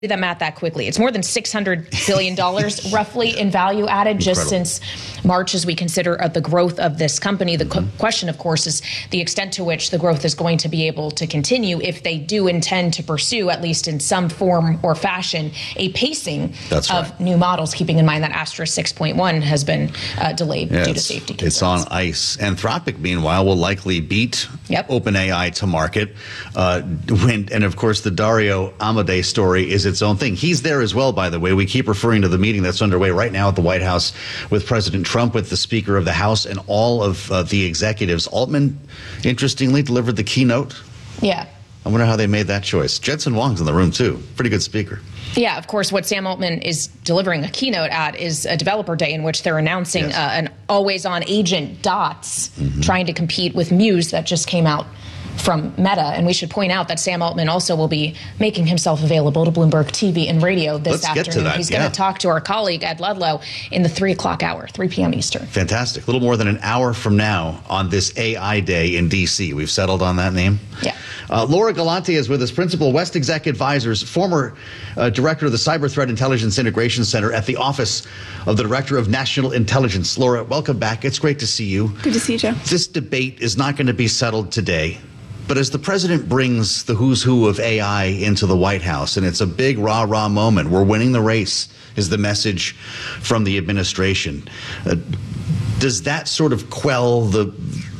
do that math that quickly. It's more than $600 billion roughly in value added just since March as we consider the growth of this company. The question, of course, is the extent to which the growth is going to be able to continue if they do intend to pursue, at least in some form or fashion, a pacing of new models, keeping in mind that Astra 6.1 has been delayed due to safety concerns. It's on ice. Anthropic, meanwhile, will likely beat OpenAI to market. And, of course, the Dario Amodei story is its own thing. He's there as well, by the way. We keep referring to the meeting that's underway right now at the White House with President Trump, with the Speaker of the House, and all of the executives. Altman, interestingly, delivered the keynote. Yeah. I wonder how they made that choice. Jensen Huang's in the room, too. Pretty good speaker. Yeah, of course, what Sam Altman is delivering a keynote at is a developer day in which they're announcing an always-on agent, Dots, trying to compete with Muse that just came out from Meta. And we should point out that Sam Altman also will be making himself available to Bloomberg TV and radio this afternoon. He's going to talk to our colleague, Ed Ludlow, in the 3 o'clock hour, 3 p.m. Eastern. Fantastic. A little more than an hour from now on this AI Day in D.C. We've settled on that name? Yeah. Laura Galante is with us, Principal West Exec Advisors, former Director of the Cyber Threat Intelligence Integration Center at the Office of the Director of National Intelligence. Laura, welcome back. It's great to see you. Good to see you, Joe. This debate is not going to be settled today. But as the president brings the who's who of AI into the White House, and it's a big rah-rah moment, we're winning the race, is the message from the administration. Does that sort of quell the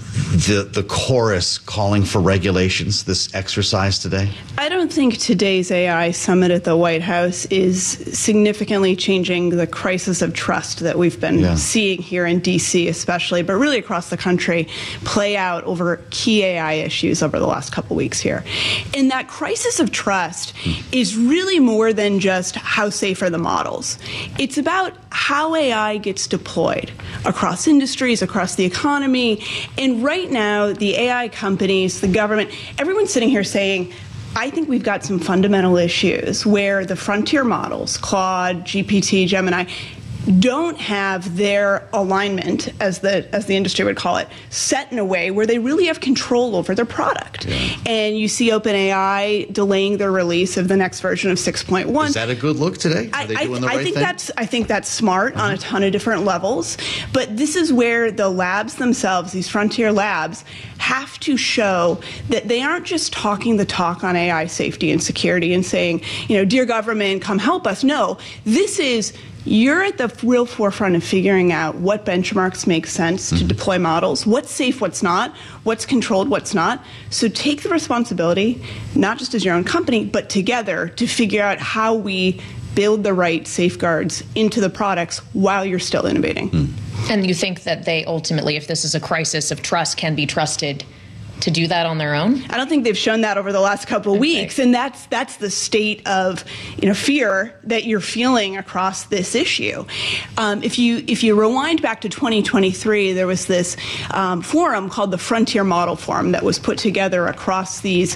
chorus calling for regulations, this exercise today? I don't think today's AI summit at the White House is significantly changing the crisis of trust that we've been seeing here in D.C. especially, but really across the country, play out over key AI issues over the last couple weeks here. And that crisis of trust is really more than just how safe are the models. It's about how AI gets deployed across industries, across the economy. And right now, the AI companies, the government, everyone's sitting here saying, I think we've got some fundamental issues where the frontier models, Claude, GPT, Gemini, don't have their alignment, as the industry would call it, set in a way where they really have control over their product. And you see OpenAI delaying their release of the next version of 6.1. Is that a good look today? Are they doing the right thing? I think that's smart on a ton of different levels. But this is where the labs themselves, these frontier labs, have to show that they aren't just talking the talk on AI safety and security and saying, dear government, come help us. No, this is, you're at the real forefront of figuring out what benchmarks make sense to deploy models, what's safe, what's not, what's controlled, what's not. So take the responsibility, not just as your own company, but together to figure out how we build the right safeguards into the products while you're still innovating. And you think that they ultimately, if this is a crisis of trust, can be trusted to do that on their own? I don't think they've shown that over the last couple of weeks, and that's the state of fear that you're feeling across this issue. If you rewind back to 2023, there was this forum called the Frontier Model Forum that was put together across these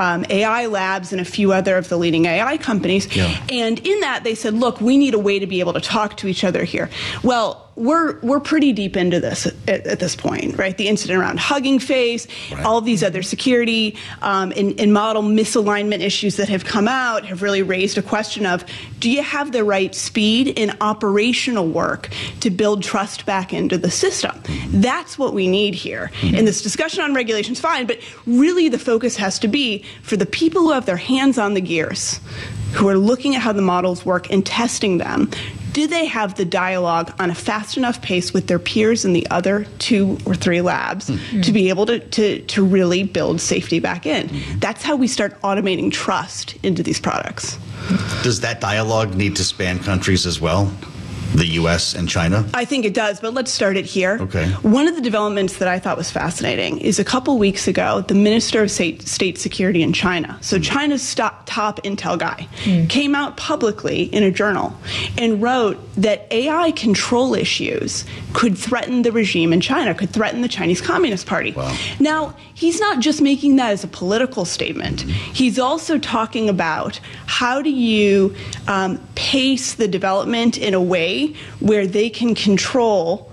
AI labs and a few other of the leading AI companies. And in that, they said, look, we need a way to be able to talk to each other here. Well, we're pretty deep into this at this point, right? The incident around Hugging Face, all of these other security and model misalignment issues that have come out have really raised a question of, do you have the right speed and operational work to build trust back into the system? That's what we need here. And this discussion on regulation's fine, but really the focus has to be for the people who have their hands on the gears, who are looking at how the models work and testing them. Do they have the dialogue on a fast enough pace with their peers in the other 2 or 3 labs to be able to really build safety back in? That's how we start automating trust into these products. Does that dialogue need to span countries as well? The U.S. and China? I think it does, but let's start it here. Okay. One of the developments that I thought was fascinating is a couple weeks ago, the Minister of State Security in China, so China's top intel guy, came out publicly in a journal and wrote that AI control issues could threaten the regime in China, could threaten the Chinese Communist Party. Wow. Now, he's not just making that as a political statement. He's also talking about how do you pace the development in a way where they can control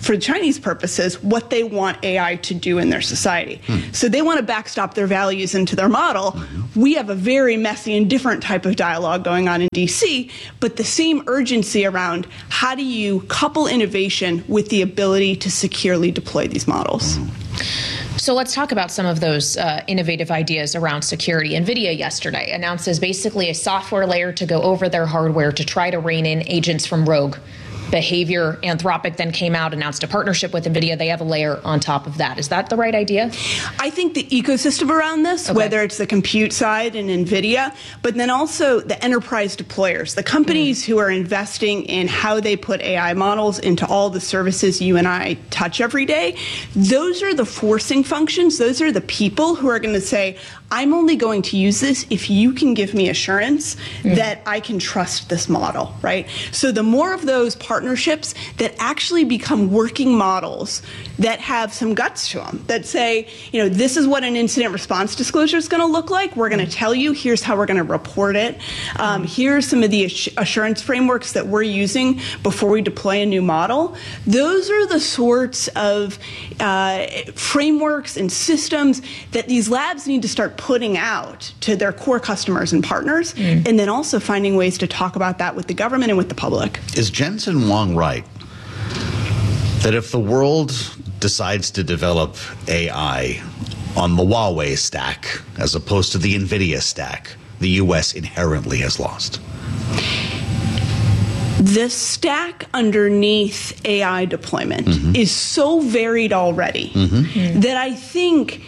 for Chinese purposes, what they want AI to do in their society. So they want to backstop their values into their model. We have a very messy and different type of dialogue going on in DC, but the same urgency around how do you couple innovation with the ability to securely deploy these models. So let's talk about some of those innovative ideas around security. NVIDIA yesterday announces basically a software layer to go over their hardware to try to rein in agents from rogue behavior. Anthropic then came out, announced a partnership with NVIDIA. They have a layer on top of that. Is that the right idea? I think the ecosystem around this, whether it's the compute side and NVIDIA, but then also the enterprise deployers, the companies who are investing in how they put AI models into all the services you and I touch every day, those are the forcing functions. Those are the people who are going to say, I'm only going to use this if you can give me assurance that I can trust this model, right? So the more of those partnerships that actually become working models that have some guts to them, that say, this is what an incident response disclosure is going to look like. We're going to tell you, here's how we're going to report it. Here's some of the assurance frameworks that we're using before we deploy a new model. Those are the sorts of frameworks and systems that these labs need to start putting out to their core customers and partners, and then also finding ways to talk about that with the government and with the public. Is Jensen Huang right that if the world decides to develop AI on the Huawei stack as opposed to the NVIDIA stack, the U.S. inherently has lost? The stack underneath AI deployment is so varied already that I think,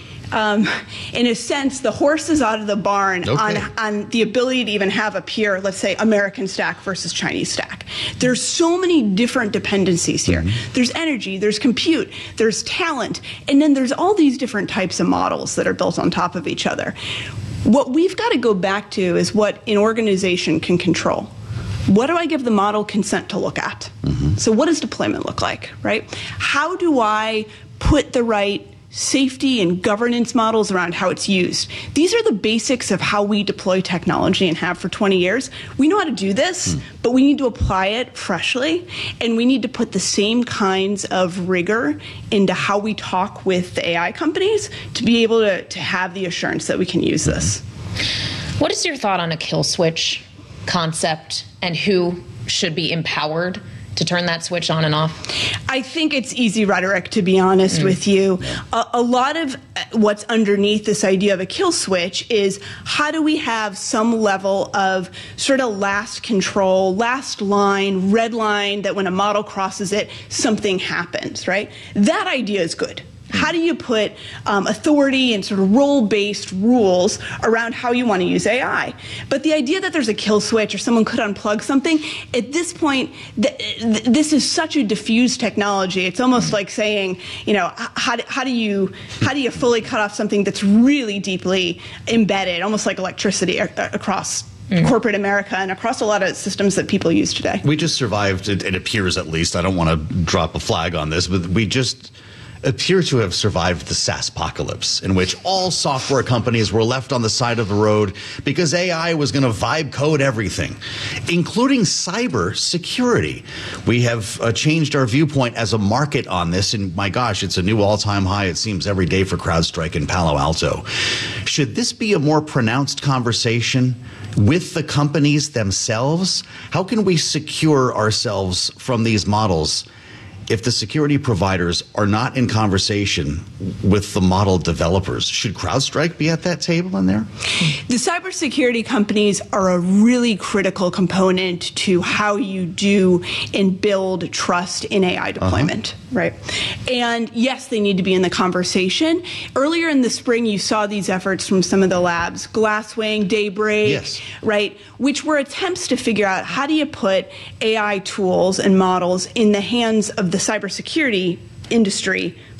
in a sense, the horse is out of the barn on the ability to even have a pure, let's say, American stack versus Chinese stack. There's so many different dependencies here. There's energy, there's compute, there's talent, and then there's all these different types of models that are built on top of each other. What we've got to go back to is what an organization can control. What do I give the model consent to look at? So what does deployment look like, right? How do I put the right safety and governance models around how it's used? These are the basics of how we deploy technology and have for 20 years. We know how to do this, but we need to apply it freshly, and we need to put the same kinds of rigor into how we talk with the AI companies to be able to have the assurance that we can use this. What is your thought on a kill switch concept and who should be empowered to turn that switch on and off? I think it's easy rhetoric, to be honest with you. A lot of what's underneath this idea of a kill switch is how do we have some level of sort of last control, last line, red line, that when a model crosses it, something happens, right? That idea is good. How do you put authority and sort of role-based rules around how you want to use AI? But the idea that there's a kill switch or someone could unplug something, at this point, this is such a diffused technology. It's almost like saying, how do you fully cut off something that's really deeply embedded, almost like electricity across corporate America and across a lot of systems that people use today. We just survived, it appears at least, I don't want to drop a flag on this, but we just appear to have survived the SaaSpocalypse, in which all software companies were left on the side of the road because AI was going to vibe code everything, including cyber security. We have changed our viewpoint as a market on this, and my gosh, it's a new all-time high, it seems, every day for CrowdStrike and Palo Alto. Should this be a more pronounced conversation with the companies themselves? How can we secure ourselves from these models if the security providers are not in conversation with the model developers? Should CrowdStrike be at that table in there? The cybersecurity companies are a really critical component to how you do and build trust in AI deployment, right? And yes, they need to be in the conversation. Earlier in the spring, you saw these efforts from some of the labs, Glasswing, Daybreak, right? Which were attempts to figure out how do you put AI tools and models in the hands of the cybersecurity industry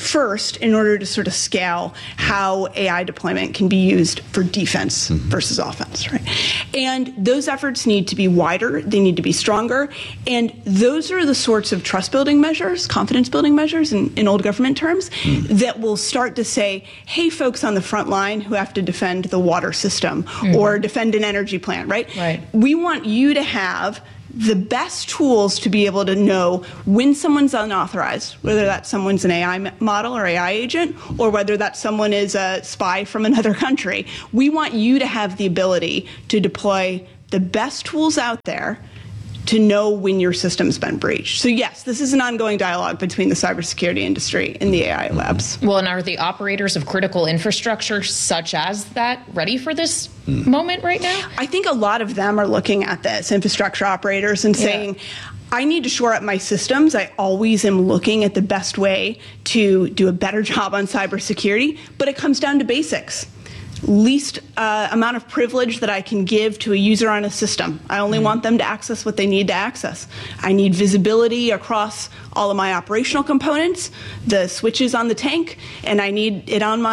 first in order to sort of scale how AI deployment can be used for defense versus offense, right? And those efforts need to be wider, they need to be stronger, and those are the sorts of trust-building measures, confidence-building measures in old government terms, that will start to say, hey, folks on the front line who have to defend the water system or defend an energy plant, right? We want you to have the best tools to be able to know when someone's unauthorized, whether that someone's an AI model or AI agent, or whether that someone is a spy from another country. We want you to have the ability to deploy the best tools out there to know when your system's been breached. So yes, this is an ongoing dialogue between the cybersecurity industry and the AI labs. Well, and are the operators of critical infrastructure such as that ready for this moment right now? I think a lot of them are looking at this, infrastructure operators, and saying, I need to shore up my systems. I always am looking at the best way to do a better job on cybersecurity, but it comes down to basics. Least amount of privilege that I can give to a user on a system. I only want them to access what they need to access. I need visibility across all of my operational components, the switches on the tank, and I need it on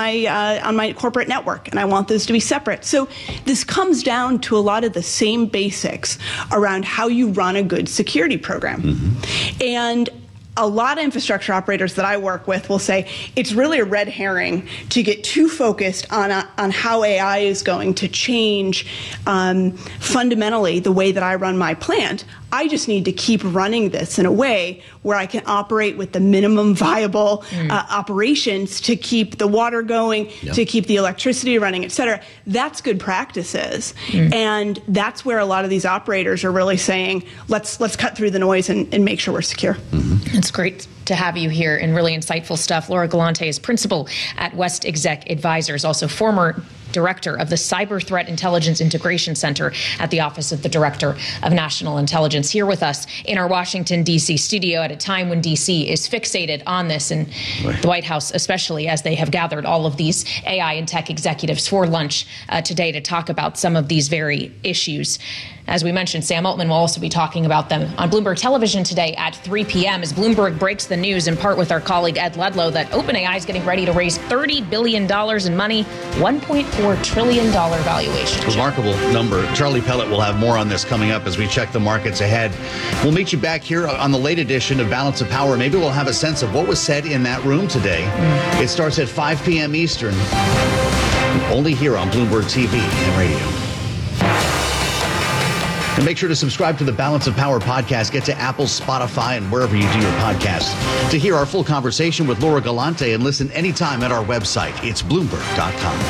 my corporate network, and I want those to be separate. So this comes down to a lot of the same basics around how you run a good security program. And a lot of infrastructure operators that I work with will say it's really a red herring to get too focused on how AI is going to change fundamentally the way that I run my plant. I just need to keep running this in a way where I can operate with the minimum viable operations to keep the water going, to keep the electricity running, et cetera. That's good practices. And that's where a lot of these operators are really saying, let's cut through the noise and make sure we're secure. It's great to have you here and really insightful stuff. Laura Galante is principal at West Exec Advisors, also former director of the Cyber Threat Intelligence Integration Center at the Office of the Director of National Intelligence, here with us in our Washington, D.C. studio at a time when D.C. is fixated on this, and the White House especially, as they have gathered all of these AI and tech executives for lunch today to talk about some of these very issues. As we mentioned, Sam Altman will also be talking about them on Bloomberg Television today at 3 p.m. as Bloomberg breaks the news in part with our colleague Ed Ludlow that OpenAI is getting ready to raise $30 billion in money, $1.4 trillion valuation. Remarkable number. Charlie Pellet will have more on this coming up as we check the markets ahead. We'll meet you back here on the late edition of Balance of Power. Maybe we'll have a sense of what was said in that room today. It starts at 5 p.m. Eastern, only here on Bloomberg TV and radio. And make sure to subscribe to the Balance of Power podcast. Get to Apple, Spotify, and wherever you do your podcasts to hear our full conversation with Laura Galante and listen anytime at our website. It's Bloomberg.com.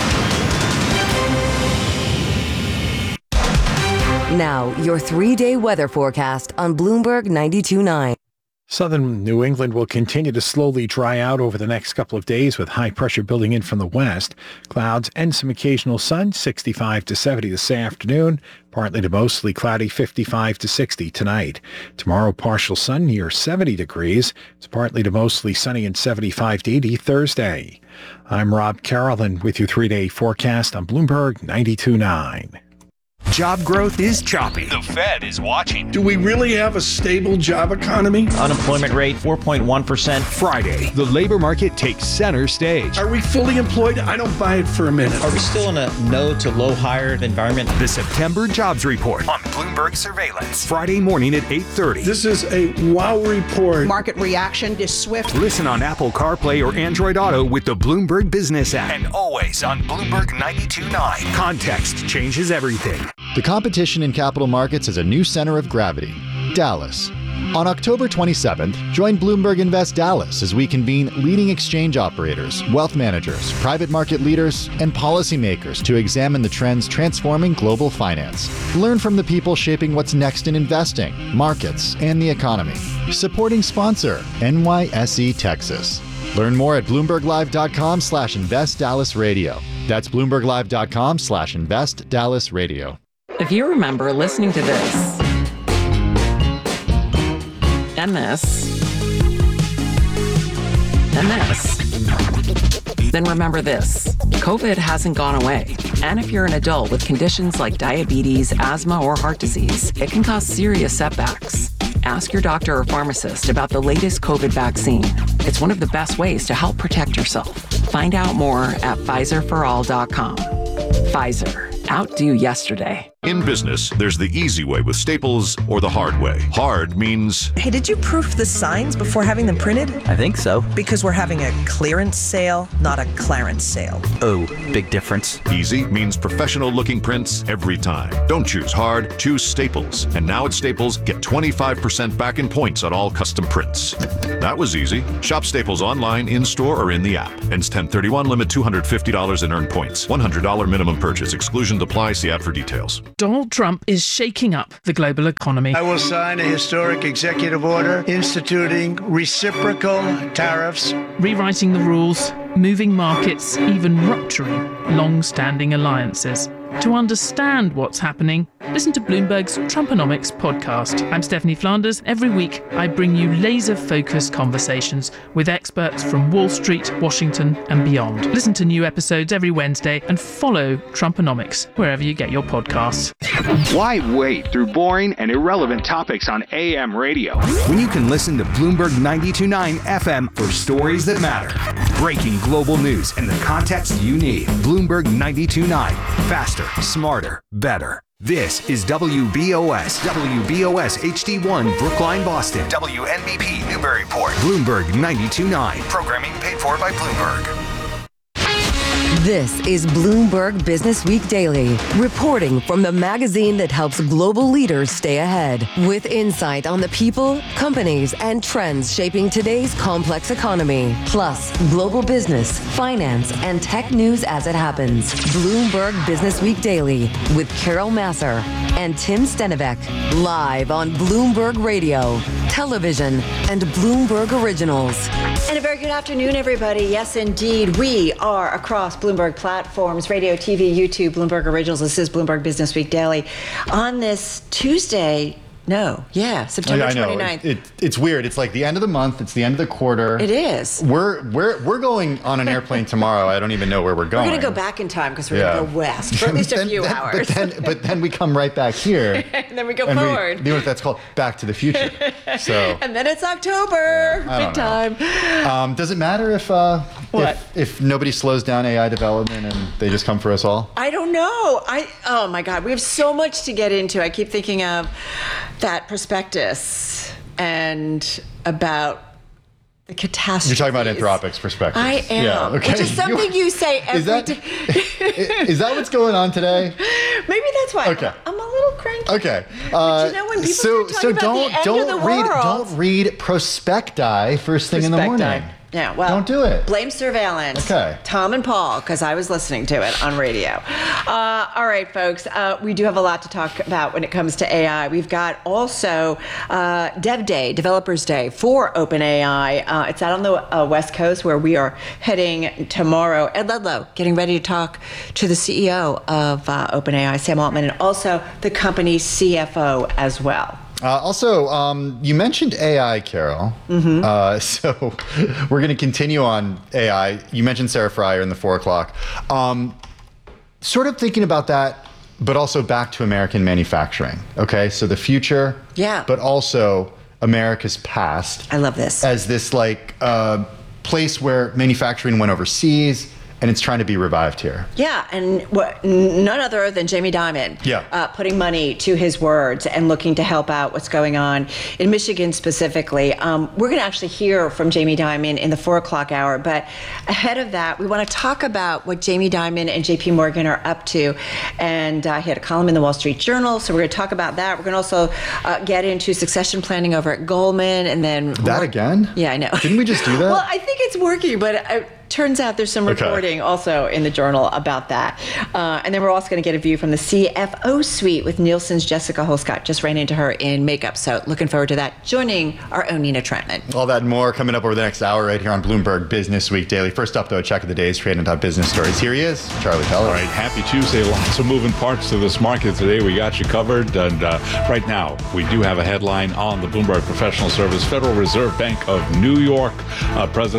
Now, your 3-day weather forecast on Bloomberg 92.9. Southern New England will continue to slowly dry out over the next couple of days with high pressure building in from the west. Clouds and some occasional sun, 65 to 70 this afternoon. Partly to mostly cloudy, 55 to 60 tonight. Tomorrow, partial sun near 70 degrees. It's partly to mostly sunny and 75 to 80 Thursday. I'm Rob Carolyn with your 3-day forecast on Bloomberg 92.9. Job growth is choppy. The Fed is watching. Do we really have a stable job economy? Unemployment rate 4.1%. Friday, the labor market takes center stage. Are we fully employed? I don't buy it for a minute. Are we still in a no to low hired environment? The September Jobs Report on Bloomberg Surveillance. Friday morning at 8:30. This is a wow report. Market reaction is swift. Listen on Apple CarPlay or Android Auto with the Bloomberg Business app. And always on Bloomberg 92.9. Context changes everything. The competition in capital markets is a new center of gravity, Dallas. On October 27th, join Bloomberg Invest Dallas as we convene leading exchange operators, wealth managers, private market leaders, and policymakers to examine the trends transforming global finance. Learn from the people shaping what's next in investing, markets, and the economy. Supporting sponsor, NYSE Texas. Learn more at BloombergLive.com/InvestDallasRadio. That's BloombergLive.com/InvestDallasRadio. If you remember listening to this, and this, and this, then remember this. COVID hasn't gone away. And if you're an adult with conditions like diabetes, asthma, or heart disease, it can cause serious setbacks. Ask your doctor or pharmacist about the latest COVID vaccine. It's one of the best ways to help protect yourself. Find out more at PfizerForAll.com. Pfizer. Outdo yesterday. In business, there's the easy way with Staples or the hard way. Hard means... Hey, did you proof the signs before having them printed? I think so. Because we're having a clearance sale, not a clarence sale. Oh, big difference. Easy means professional-looking prints every time. Don't choose hard, choose Staples. And now at Staples, get 25% back in points on all custom prints. That was easy. Shop Staples online, in-store, or in the app. Ends 10/31, limit $250 in earned points. $100 minimum purchase. Exclusion apply. See app for details. Donald Trump is shaking up the global economy. I will sign a historic executive order instituting reciprocal tariffs, rewriting the rules, moving markets, even rupturing long-standing alliances. To understand what's happening, listen to Bloomberg's Trumponomics podcast. I'm Stephanie Flanders. Every week, I bring you laser-focused conversations with experts from Wall Street, Washington, and beyond. Listen to new episodes every Wednesday and follow Trumponomics wherever you get your podcasts. Why wade through boring and irrelevant topics on AM radio when you can listen to Bloomberg 92.9 FM for stories that matter? Breaking global news and the context you need. Bloomberg 92.9. Faster, smarter, better. This is WBOS. WBOS HD1 Brookline, Boston. WNBP Newburyport. Bloomberg 92.9. Programming paid for by Bloomberg. This is Bloomberg Business Week Daily, reporting from the magazine that helps global leaders stay ahead, with insight on the people, companies, and trends shaping today's complex economy, plus global business, finance, and tech news as it happens. Bloomberg Business Week Daily with Carol Masser and Tim Stenivek, live on Bloomberg Radio, television, and Bloomberg Originals. And a very good afternoon, everybody. Yes, indeed, we are across Bloomberg platforms, radio, TV, YouTube, Bloomberg Originals. This is Bloomberg Business Week Daily. On this Tuesday, September 29th. It's weird. It's like the end of the month. It's the end of the quarter. It is. We're going on an airplane tomorrow. I don't even know where we're going. We're going to go back in time because we're going to go west for at least a few hours. But then we come right back here. And then we go forward. You know what that's called? Back to the future. So. And then it's October. Big time. Does it matter if nobody slows down AI development and they just come for us all? I don't know. Oh my God, we have so much to get into. I keep thinking of that prospectus and about the catastrophe. You're talking about Anthropic's perspective. I am. Yeah, okay. Which is something you say every day. Is that what's going on today? Maybe that's why. Okay. I'm a little cranky. Okay. But you know when people start talking about the end of the world. Don't read prospecti first thing in the morning. Yeah, well, don't do it. Blame surveillance. Okay. Tom and Paul, because I was listening to it on radio. All right, folks, we do have a lot to talk about when it comes to AI. We've got also Dev Day, Developers Day for OpenAI. It's out on the West Coast where we are heading tomorrow. Ed Ludlow getting ready to talk to the CEO of OpenAI, Sam Altman, and also the company's CFO as well. You mentioned AI, Carol. Mm-hmm. So we're going to continue on AI. You mentioned Sarah Friar in the 4 o'clock. Sort of thinking about that, but also back to American manufacturing. Okay, so the future, but also America's past. I love this. As this place where manufacturing went overseas, and it's trying to be revived here. Yeah, and none other than Jamie Dimon putting money to his words and looking to help out what's going on in Michigan specifically. We're going to actually hear from Jamie Dimon in the 4 o'clock hour, but ahead of that, we want to talk about what Jamie Dimon and JP Morgan are up to. And he had a column in the Wall Street Journal, so we're going to talk about that. We're going to also get into succession planning over at Goldman, and then... That again? Yeah, I know. Didn't we just do that? Well, I think it's working, but... Turns out there's some reporting also in the Journal about that. And then we're also going to get a view from the CFO suite with Nielsen's Jessica Holscott. Just ran into her in makeup, so looking forward to that. Joining our own Nina Trentman. All that and more coming up over the next hour right here on Bloomberg Business Week Daily. First up, though, a check of the day's trading top business stories. Here he is, Charlie Teller. All right, happy Tuesday. Lots of moving parts to this market today. We got you covered. And right now, we do have a headline on the Bloomberg Professional Service. Federal Reserve Bank of New York President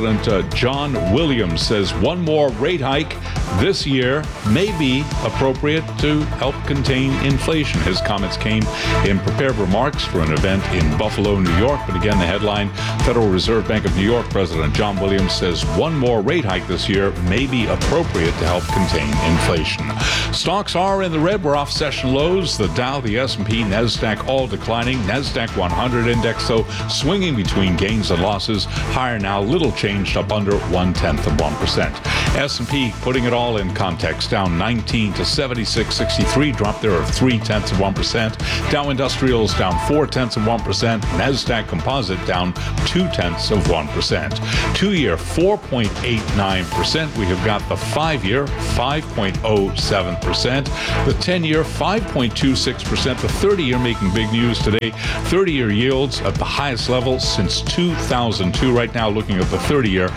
President John Williams says one more rate hike this year may be appropriate to help contain inflation. His comments came in prepared remarks for an event in Buffalo, New York. But again, the headline, Federal Reserve Bank of New York President John Williams says one more rate hike this year may be appropriate to help contain inflation. Stocks are in the red. We're off session lows. The Dow, the S&P, NASDAQ all declining. NASDAQ 100 index, though, swinging between gains and losses. Higher now, little changed, up under 0.1%. S&P, putting it all in context, down 19 to 76.63, drop there of 0.3%. Dow Industrials down 0.4%. NASDAQ Composite down 0.2%. 2-year 4.89%. We have got the 5-year 5.07%. The 10-year 5.26%. The 30-year making big news today. 30-year yields at the highest level since 2002. Right now, looking at the 30-year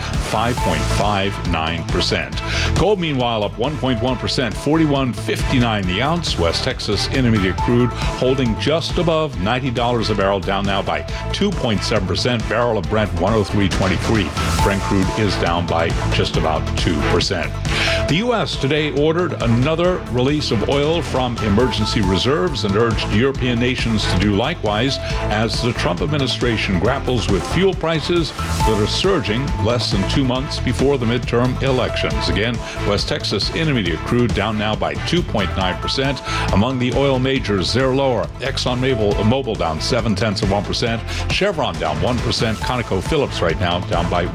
5.59%. Gold, meanwhile, up 1.1%, $41.59 the ounce. West Texas Intermediate crude holding just above $90 a barrel, down now by 2.7%. Barrel of Brent 103.23. Brent crude is down by just about 2%. The U.S. today ordered another release of oil from emergency reserves and urged European nations to do likewise as the Trump administration grapples with fuel prices that are surging less than 2 months before the midterm elections. Again, West Texas Intermediate crude down now by 2.9%. Among the oil majors, they're lower. ExxonMobil down 0.7%. Chevron down 1%. ConocoPhillips right now down by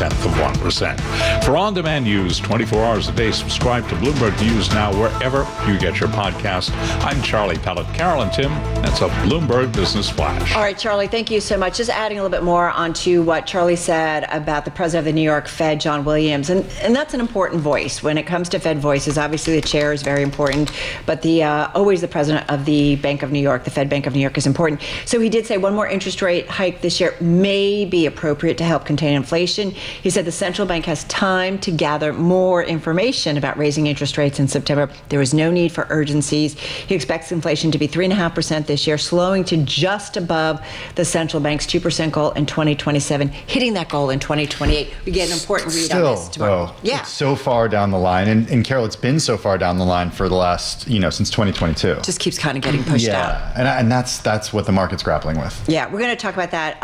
0.1%. For on-demand news 24 hours a day, subscribe to Bloomberg News now wherever you get your podcast. I'm Charlie Pellet. Carol and Tim, that's a Bloomberg Business Flash. All right, Charlie, thank you so much. Just adding a little bit more onto what Charlie said about the president of the New York Fed, John Williams. And that's an important voice. When it comes to Fed voices, obviously the chair is very important, but always the president of the Bank of New York, the Fed Bank of New York, is important. So he did say one more interest rate hike this year may be appropriate to help contain inflation. He said the central bank has time to gather more information about raising interest rates in September. There is no need for urgencies. He expects inflation to be 3.5% this year, slowing to just above the central bank's 2% goal in 2027, hitting that goal in 2028. We get an important read on this tomorrow. It's so far down the line. And Carol, it's been so far down the line for the last, since 2022. Just keeps kind of getting pushed out. And that's what the market's grappling with. Yeah, we're going to talk about that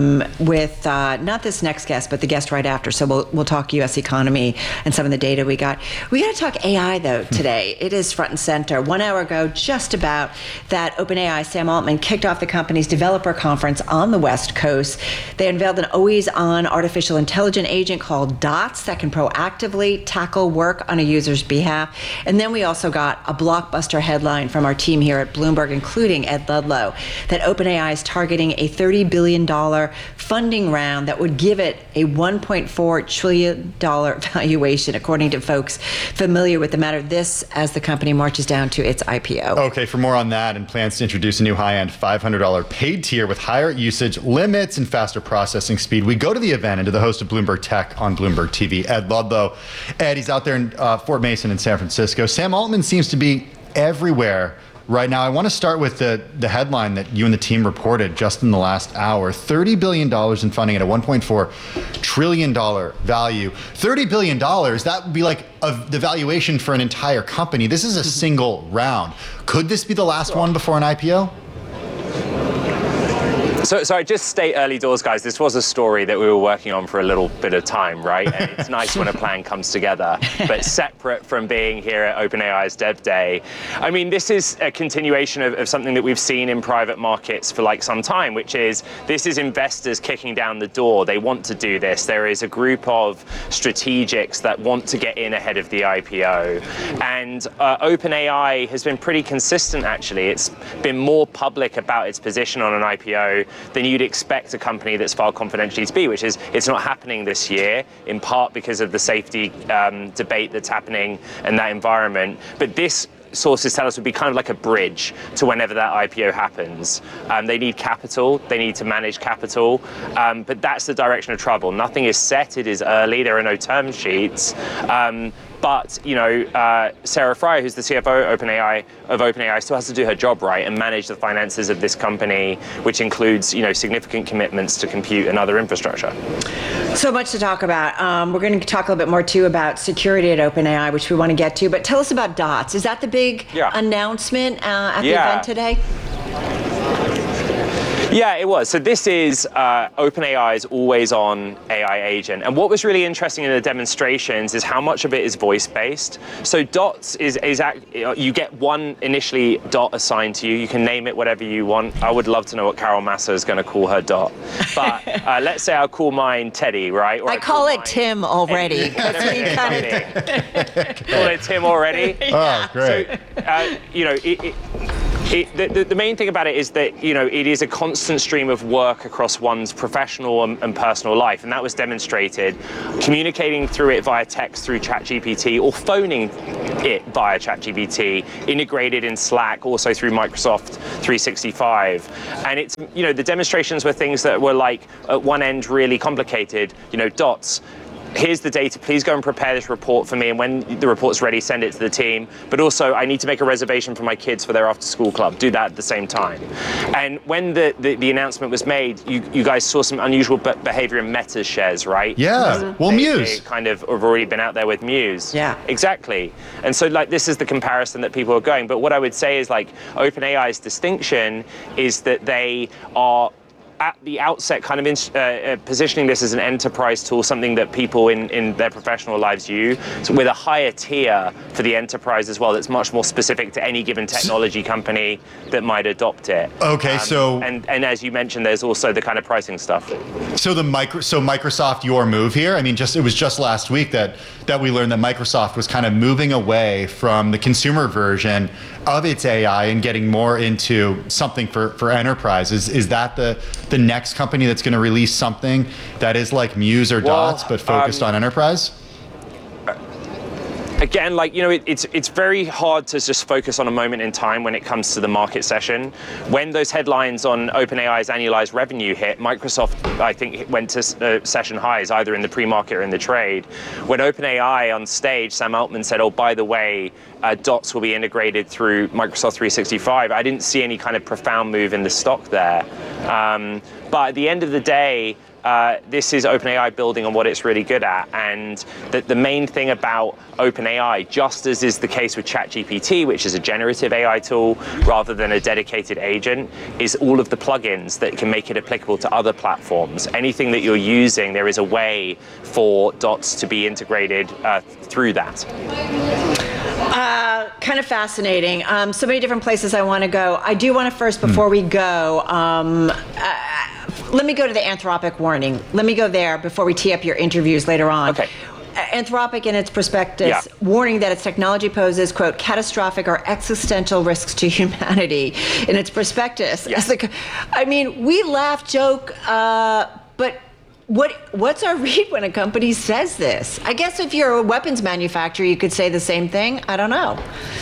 with not this next guest, but the guest right after. So we'll talk U.S. economy and some of the data we got. We got to talk AI, though, today. It is front and center. 1 hour ago, just about, that OpenAI, Sam Altman, kicked off the company's developer conference on the West Coast. They unveiled an always-on artificial intelligence agent called Dots that can proactively tackle work on a user's behalf. And then we also got a blockbuster headline from our team here at Bloomberg, including Ed Ludlow, that OpenAI is targeting a $30 billion funding round that would give it a $1.4 trillion valuation, according to folks familiar with the matter. This as the company marches down to its IPO. Okay, for more on that and plans to introduce a new high-end $500 paid tier with higher usage limits and faster processing speed, we go to the event and to the host of Bloomberg Tech on Bloomberg TV, Ed Ludlow. Ed, he's out there in Fort Mason in San Francisco. Sam Altman seems to be everywhere right now. I want to start with the headline that you and the team reported just in the last hour. $30 billion in funding at a $1.4 trillion value. $30 billion, that would be like the valuation for an entire company. This is a single round. Could this be the last one before an IPO? So I just state early doors, guys, this was a story that we were working on for a little bit of time, right? And it's nice when a plan comes together, but separate from being here at OpenAI's Dev Day. I mean, this is a continuation of something that we've seen in private markets for like some time, which is this is investors kicking down the door. They want to do this. There is a group of strategics that want to get in ahead of the IPO. And OpenAI has been pretty consistent, actually. It's been more public about its position on an IPO than you'd expect a company that's filed confidentially to be, which is it's not happening this year, in part because of the safety debate that's happening in that environment. But this, sources tell us, would be kind of like a bridge to whenever that IPO happens. They need capital, they need to manage capital, but that's the direction of travel. Nothing is set, it is early, there are no term sheets. But, Sarah Fryer, who's the CFO of OpenAI, still has to do her job right and manage the finances of this company, which includes, significant commitments to compute and other infrastructure. So much to talk about. We're going to talk a little bit more, too, about security at OpenAI, which we want to get to. But tell us about DOTS. Is that the big announcement at the event today? Yeah, it was. So this is OpenAI's always-on AI agent. And what was really interesting in the demonstrations is how much of it is voice-based. So DOTS is you get one initially dot assigned to you. You can name it whatever you want. I would love to know what Carol Massa is going to call her dot. But let's say I'll call mine Teddy, right? Or I call it Tim already. Call it Tim already? Oh, great. So, the main thing about it is that, it is a constant stream of work across one's professional and personal life. And that was demonstrated communicating through it via text through ChatGPT or phoning it via ChatGPT, integrated in Slack, also through Microsoft 365. And it's, the demonstrations were things that were like at one end really complicated, DOTS. Here's the data, please go and prepare this report for me, and when the report's ready, send it to the team. But also, I need to make a reservation for my kids for their after-school club. Do that at the same time. And when the announcement was made, you guys saw some unusual behavior in Meta's shares, right? Yeah, well, Muse. They kind of have already been out there with Muse. Yeah. Exactly. And so, this is the comparison that people are going. But what I would say is, OpenAI's distinction is that they are at the outset kind of positioning this as an enterprise tool, something that people in their professional lives use, so with a higher tier for the enterprise as well that's much more specific to any given technology company that might adopt it. Okay, so... And as you mentioned, there's also the kind of pricing stuff. So Microsoft, your move here, it was just last week that we learned that Microsoft was kind of moving away from the consumer version of its AI and getting more into something for enterprises. Is that the next company that's going to release something that is like Muse or DOTS but focused on enterprise? Again, it's very hard to just focus on a moment in time when it comes to the market session. When those headlines on OpenAI's annualized revenue hit, Microsoft, I think, went to session highs, either in the pre-market or in the trade. When OpenAI on stage, Sam Altman said, oh, by the way, DOTS will be integrated through Microsoft 365. I didn't see any kind of profound move in the stock there. But at the end of the day, this is OpenAI building on what it's really good at. And the main thing about OpenAI, just as is the case with ChatGPT, which is a generative AI tool rather than a dedicated agent, is all of the plugins that can make it applicable to other platforms. Anything that you're using, there is a way for DOTS to be integrated through that. Kind of fascinating. So many different places I want to go. I do want to first, before we go, let me go to the Anthropic warning. Let me go there before we tee up your interviews later on. Okay. Anthropic, in its prospectus, warning that its technology poses, quote, catastrophic or existential risks to humanity. In its prospectus, we laugh, joke, but what's our read when a company says this? I guess if you're a weapons manufacturer, you could say the same thing. I don't know.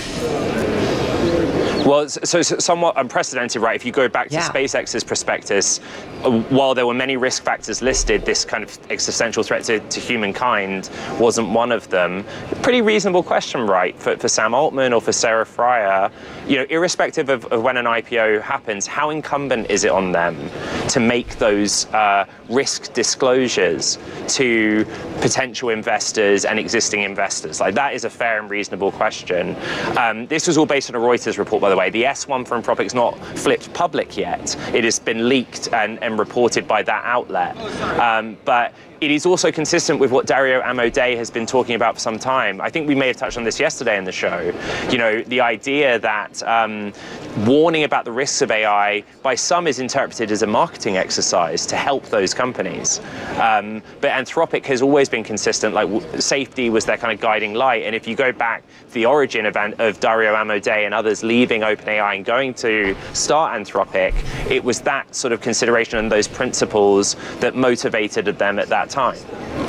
Well, so somewhat unprecedented, right? If you go back to SpaceX's prospectus, while there were many risk factors listed, this kind of existential threat to humankind wasn't one of them. Pretty reasonable question, right? For Sam Altman or for Sarah Fryer, irrespective of when an IPO happens, how incumbent is it on them to make those risk disclosures to potential investors and existing investors? That is a fair and reasonable question. This was all based on a Reuters report, by the way. The S1 for Anthropic's not flipped public yet. It has been leaked and reported by that outlet. But it is also consistent with what Dario Amodei has been talking about for some time. I think we may have touched on this yesterday in the show. The idea that warning about the risks of AI by some is interpreted as a marketing exercise to help those companies. But Anthropic has always been consistent. Safety was their kind of guiding light. And if you go back to the origin of Dario Amodei and others leaving OpenAI and going to start Anthropic, it was that sort of consideration and those principles that motivated them at that time.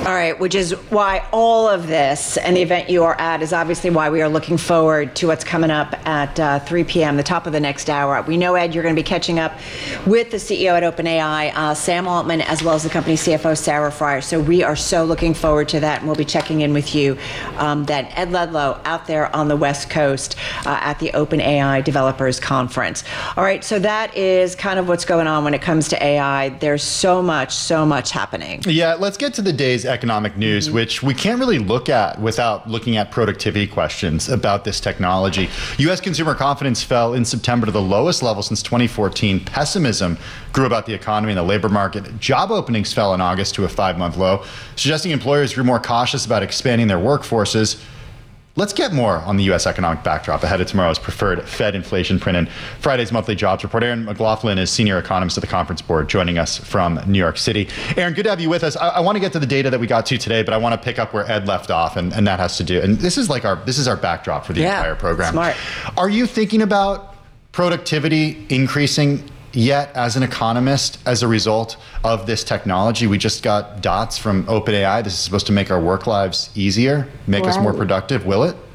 All right, which is why all of this and the event you are at is obviously why we are looking forward to what's coming up at 3 p.m., the top of the next hour. We know, Ed, you're going to be catching up with the CEO at OpenAI, Sam Altman, as well as the company CFO, Sarah Friar. So we are so looking forward to that, and we'll be checking in with you then. Ed Ludlow out there on the West Coast at the OpenAI Developers Conference. All right, so that is kind of what's going on when it comes to AI. There's so much happening. Yeah, let's get to the day's economic news, which we can't really look at without looking at productivity questions about this technology. U.S. consumer confidence fell in September to the lowest level since 2014. Pessimism grew about the economy and the labor market. Job openings fell in August to a 5-month low, suggesting employers grew more cautious about expanding their workforces. Let's get more on the U.S. economic backdrop ahead of tomorrow's preferred Fed inflation print and Friday's monthly jobs report. Aaron McLaughlin is senior economist at the Conference Board, joining us from New York City. Aaron, good to have you with us. I want to get to the data that we got to today, but I want to pick up where Ed left off, and that has to do. And this is our backdrop for the entire program. Smart. Are you thinking about productivity increasing yet as an economist as a result of this technology? We just got dots from OpenAI. This is supposed to make our work lives easier, make us more productive. Will it?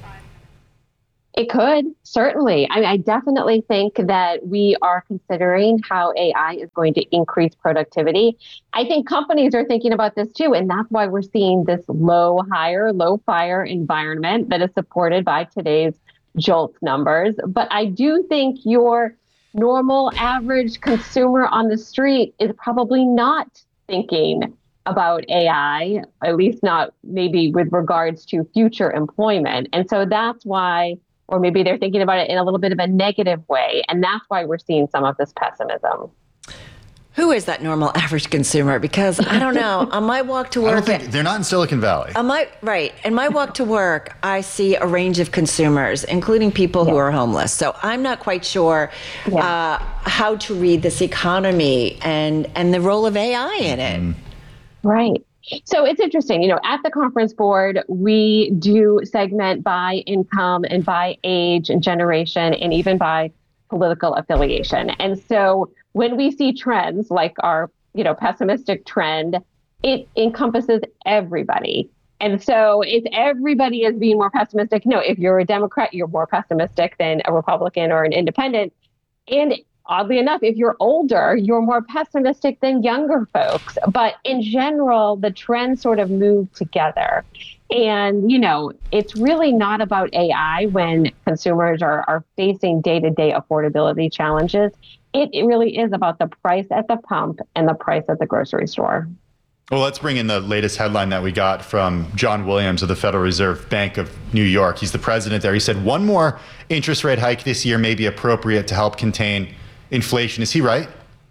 It could, certainly. I definitely think that we are considering how AI is going to increase productivity. I think companies are thinking about this too, and that's why we're seeing this low hire, low fire environment that is supported by today's JOLTS numbers. But I do think your normal average consumer on the street is probably not thinking about AI, at least not maybe with regards to future employment. And so that's why, or maybe they're thinking about it in a little bit of a negative way. And that's why we're seeing some of this pessimism. Who is that normal average consumer? Because I don't know. On my walk to work, I don't think they're not in Silicon Valley. On my walk to work, I see a range of consumers, including people who are homeless. So I'm not quite sure how to read this economy and the role of AI in it. Right. So it's interesting, at the Conference Board, we do segment by income and by age and generation and even by political affiliation. And so when we see trends like our, pessimistic trend, it encompasses everybody. And so if everybody is being more pessimistic, if you're a Democrat, you're more pessimistic than a Republican or an independent. And oddly enough, if you're older, you're more pessimistic than younger folks. But in general, the trends sort of move together. And, it's really not about AI when consumers are facing day-to-day affordability challenges. It really is about the price at the pump and the price at the grocery store. Well, let's bring in the latest headline that we got from John Williams of the Federal Reserve Bank of New York. He's the president there. He said one more interest rate hike this year may be appropriate to help contain inflation. Is he right?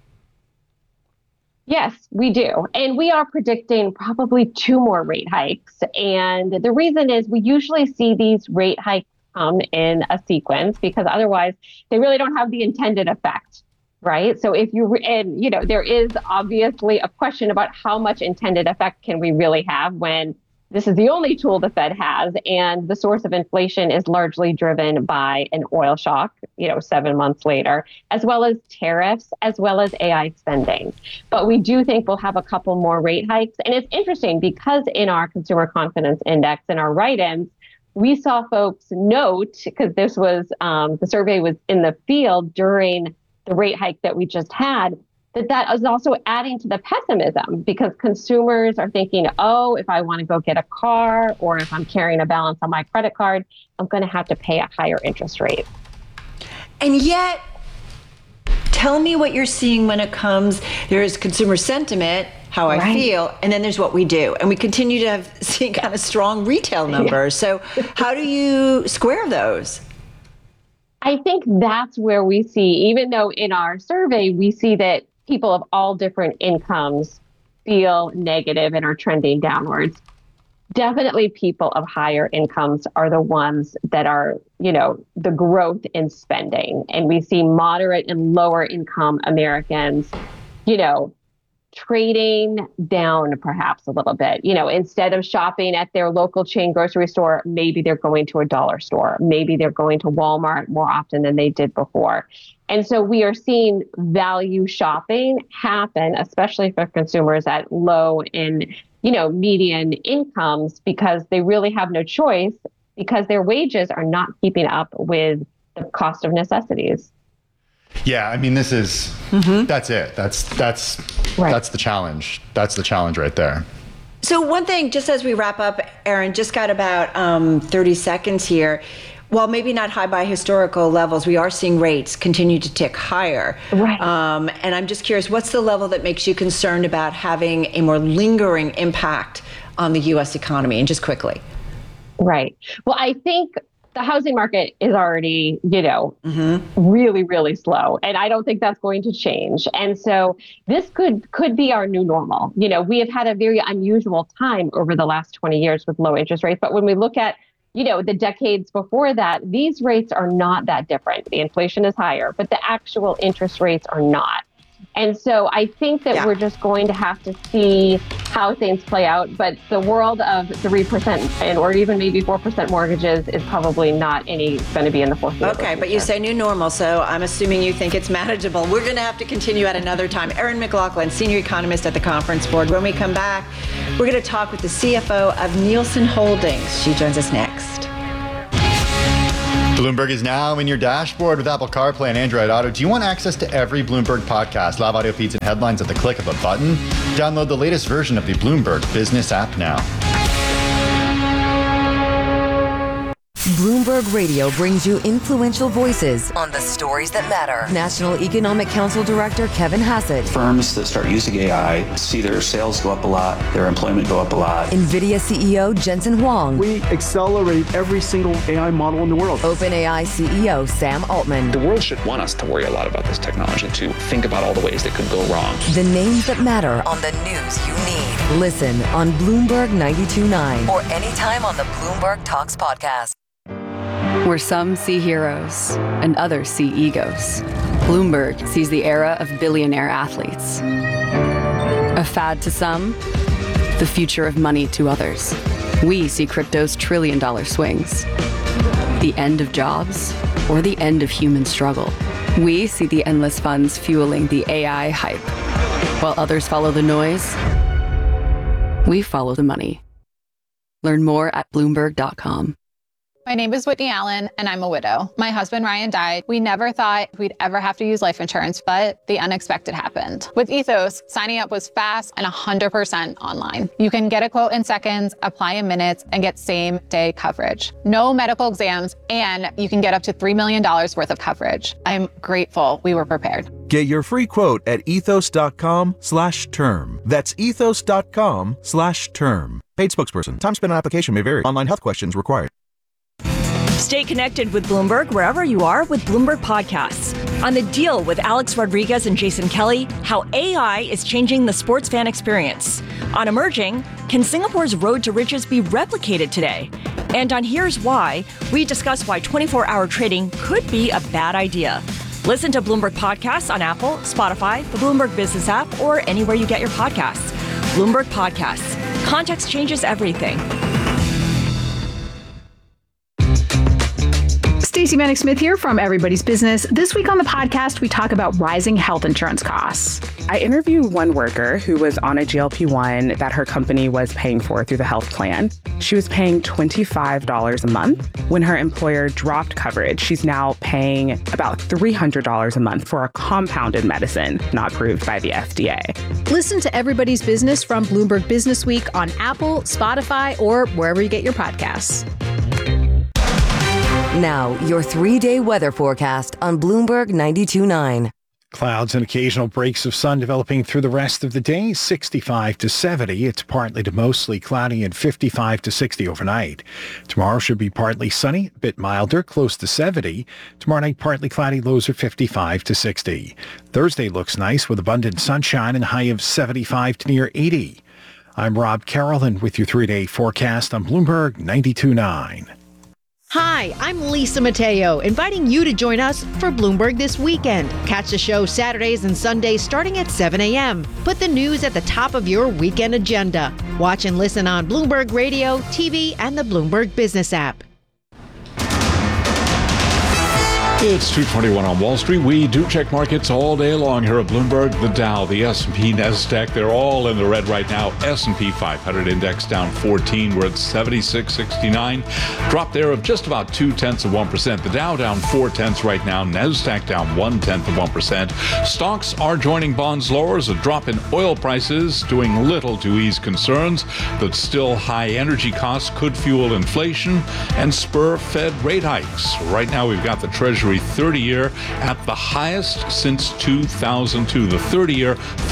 Yes, we do. And we are predicting probably 2 more rate hikes. And the reason is we usually see these rate hikes come in a sequence because otherwise they really don't have the intended effect, right? So there is obviously a question about how much intended effect can we really have when this is the only tool the Fed has, and the source of inflation is largely driven by an oil shock, 7 months later, as well as tariffs, as well as AI spending. But we do think we'll have a couple more rate hikes. And it's interesting because in our consumer confidence index and our write-ins, we saw folks note, because this was, the survey was in the field during the rate hike that we just had, that is also adding to the pessimism because consumers are thinking, if I want to go get a car or if I'm carrying a balance on my credit card, I'm going to have to pay a higher interest rate. And yet, tell me what you're seeing when it comes, there is consumer sentiment, how I feel, and then there's what we do. And we continue to see kind of strong retail numbers. So how do you square those? I think that's where we see, even though in our survey, we see that people of all different incomes feel negative and are trending downwards. Definitely people of higher incomes are the ones that are, the growth in spending. And we see moderate and lower income Americans, trading down perhaps a little bit. Instead of shopping at their local chain grocery store, maybe they're going to a dollar store. Maybe they're going to Walmart more often than they did before. And so we are seeing value shopping happen, especially for consumers at low and median incomes because they really have no choice because their wages are not keeping up with the cost of necessities. Yeah, I mean, this is, that's it. That's the challenge. That's the challenge right there. So one thing, just as we wrap up, Aaron, just got about 30 seconds here. While maybe not high by historical levels, we are seeing rates continue to tick higher. Right. And I'm just curious, what's the level that makes you concerned about having a more lingering impact on the U.S. economy? And just quickly. Right. Well, I think the housing market is already, really, really slow. And I don't think that's going to change. And so this could be our new normal. We have had a very unusual time over the last 20 years with low interest rates. But when we look at the decades before that, these rates are not that different. The inflation is higher, but the actual interest rates are not. And so I think that we're just going to have to see how things play out. But the world of 3% or even maybe 4% mortgages is probably not going to be in the foreseeable future. Okay, but you say new normal, so I'm assuming you think it's manageable. We're going to have to continue at another time. Erin McLaughlin, senior economist at the Conference Board. When we come back, we're going to talk with the CFO of Nielsen Holdings. She joins us next. Bloomberg is now in your dashboard with Apple CarPlay and Android Auto. Do you want access to every Bloomberg podcast, live audio feeds, and headlines at the click of a button? Download the latest version of the Bloomberg Business app now. Bloomberg Radio brings you influential voices on the stories that matter. National Economic Council Director Kevin Hassett. Firms that start using AI see their sales go up a lot, their employment go up a lot. NVIDIA CEO Jensen Huang. We accelerate every single AI model in the world. OpenAI CEO Sam Altman. The world should want us to worry a lot about this technology, to think about all the ways that could go wrong. The names that matter on the news you need. Listen on Bloomberg 92.9 or anytime on the Bloomberg Talks podcast. Where some see heroes and others see egos, Bloomberg sees the era of billionaire athletes. A fad to some, the future of money to others. We see crypto's trillion-dollar swings. The end of jobs or the end of human struggle. We see the endless funds fueling the AI hype. While others follow the noise, we follow the money. Learn more at Bloomberg.com. My name is Whitney Allen, and I'm a widow. My husband, Ryan, died. We never thought we'd ever have to use life insurance, but the unexpected happened. With Ethos, signing up was fast and 100% online. You can get a quote in seconds, apply in minutes, and get same-day coverage. No medical exams, and you can get up to $3 million worth of coverage. I'm grateful we were prepared. Get your free quote at ethos.com/term. That's ethos.com/term. Paid spokesperson. Time spent on application may vary. Online health questions required. Stay connected with Bloomberg wherever you are with Bloomberg Podcasts. On The Deal with Alex Rodriguez and Jason Kelly, how AI is changing the sports fan experience. On Emerging, can Singapore's road to riches be replicated today? And on Here's Why, we discuss why 24-hour trading could be a bad idea. Listen to Bloomberg Podcasts on Apple, Spotify, the Bloomberg Business app, or anywhere you get your podcasts. Bloomberg Podcasts. Context changes everything. Stacey Vanek Smith here from Everybody's Business. This week on the podcast, we talk about rising health insurance costs. I interviewed one worker who was on a GLP-1 that her company was paying for through the health plan. She was paying $25 a month. When her employer dropped coverage, she's now paying about $300 a month for a compounded medicine not approved by the FDA. Listen to Everybody's Business from Bloomberg Business Week on Apple, Spotify, or wherever you get your podcasts. Now, your 3-day weather forecast on Bloomberg 92.9. Clouds and occasional breaks of sun developing through the rest of the day, 65 to 70. It's partly to mostly cloudy and 55 to 60 overnight. Tomorrow should be partly sunny, a bit milder, close to 70. Tomorrow night, partly cloudy, lows are 55 to 60. Thursday looks nice with abundant sunshine and a high of 75 to near 80. I'm Rob Carolyn with your 3-day forecast on Bloomberg 92.9. Hi, I'm Lisa Mateo, inviting you to join us for Bloomberg This Weekend. Catch the show Saturdays and Sundays starting at 7 a.m. Put the news at the top of your weekend agenda. Watch and listen on Bloomberg Radio, TV, and the Bloomberg Business app. It's 2:21 on Wall Street. We do check markets all day long here at Bloomberg. The Dow, the S&P, NASDAQ, they're all in the red right now. S&P 500 index down 14. We're at 76.69. Drop there of just about 0.2%. The Dow down 0.4 right now. NASDAQ down 0.1%. Stocks are joining bonds lower as a drop in oil prices doing little to ease concerns that still high energy costs could fuel inflation and spur Fed rate hikes. Right now we've got the Treasury 30-year at the highest since 2002. The 30-year,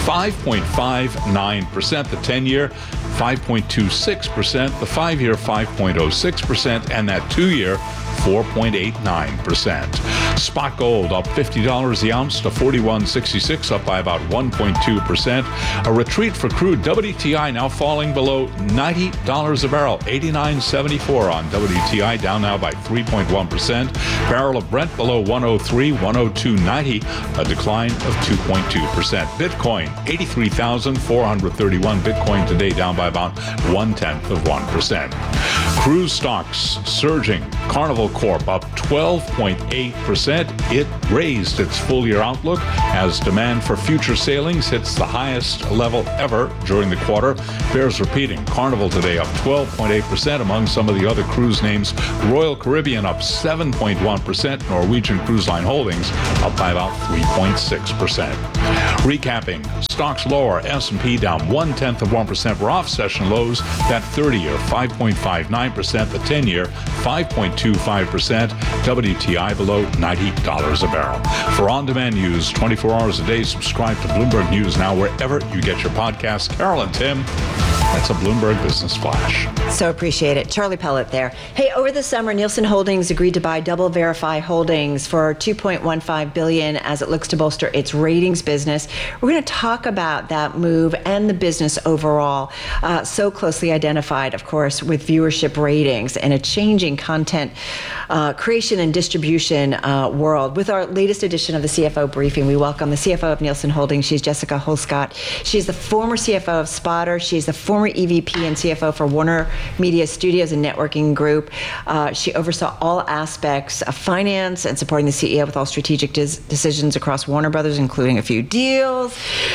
5.59%. The 10-year, 5.26%. The 5-year, 5.06%. And that 2-year, 4.89%. Spot gold up $50 the ounce to $41.66, up by about 1.2%. A retreat for crude. WTI now falling below $90 a barrel, $89.74 on WTI, down now by 3.1%. Barrel of Brent below 103, 102.90, a decline of 2.2%. Bitcoin, 83,431. Bitcoin today down by about 0.1%. Cruise stocks surging. Carnival Corp up 12.8%. It raised its full-year outlook as demand for future sailings hits the highest level ever during the quarter. Bears repeating. Carnival today up 12.8%. Among some of the other cruise names, Royal Caribbean up 7.1%. Norwegian Cruise Line Holdings up by about 3.6%. Recapping. Stocks lower. S&P down 0.1%. We're off session lows. That 30-year 5.59%. The 10-year 5.25%. WTI below $90 a barrel. For on-demand news 24 hours a day, subscribe to Bloomberg News Now wherever you get your podcasts. Carol and Tim, that's a Bloomberg Business Flash. So appreciate it. Charlie Pellet there. Hey, over the summer, Nielsen Holdings agreed to buy DoubleVerify Holdings for $2.15 billion as it looks to bolster its ratings business. We're going to talk about that move and the business overall, so closely identified, of course, with viewership ratings and a changing content creation and distribution world. With our latest edition of the CFO Briefing, we welcome the CFO of Nielsen Holdings. She's Jessica Holscott. She's the former CFO of Spotter. She's the former EVP and CFO for Warner Media Studios and Networking Group. She oversaw all aspects of finance and supporting the CEO with all strategic decisions across Warner Brothers, including a few deals,